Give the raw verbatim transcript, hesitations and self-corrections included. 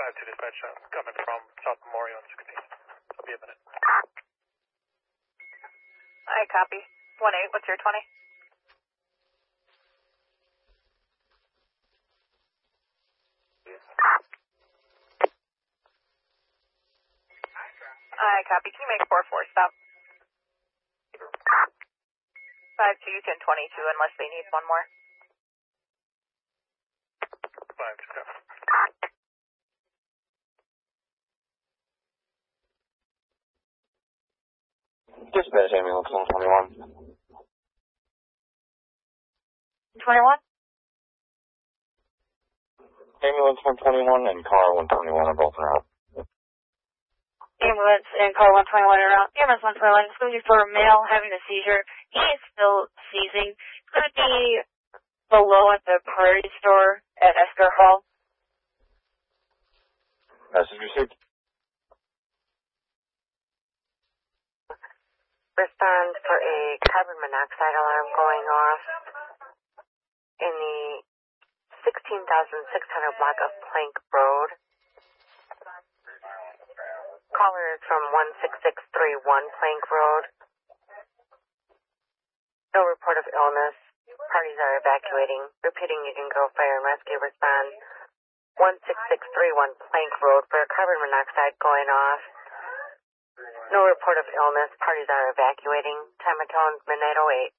five two dispatch, uh, coming from South Memorial and sixteenth. I'll be a minute. I copy. one eight, what's your twenty? I copy. Can you make four four stop? five two, you can twenty-two unless they need one more. five two, copy. Dispatch ambulance one twenty-one. twenty-one? Ambulance one twenty-one and car one twenty-one are both out. Ambulance and car one twenty-one are out. Ambulance one twenty-one is going to be for a male having a seizure. He is still seizing. It's going to be below at the Prairie Store at Esker Hall. Message received. Respond for a carbon monoxide alarm going off in the sixteen thousand six hundred block of Plank Road. Caller is from one six six three one Plank Road. No report of illness. Parties are evacuating. Repeating, you can go fire and rescue. Respond one six six three one Plank Road for a carbon monoxide going off. No report of illness. Parties are evacuating. Time of tone, midnight oh eight.